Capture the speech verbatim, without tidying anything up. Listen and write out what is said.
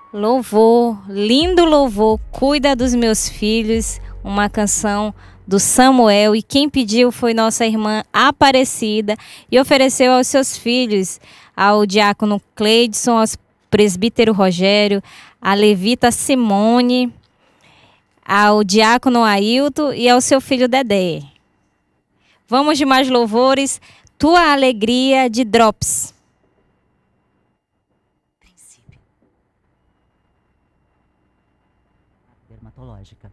Louvor, lindo louvor, Cuida dos Meus Filhos, uma canção do Samuel, e quem pediu foi nossa irmã Aparecida e ofereceu aos seus filhos, ao diácono Cleidson, ao presbítero Rogério, à levita Simone, ao diácono Ailton e ao seu filho Dedé. Vamos de mais louvores, Tua Alegria, de Drops. Dermatológica.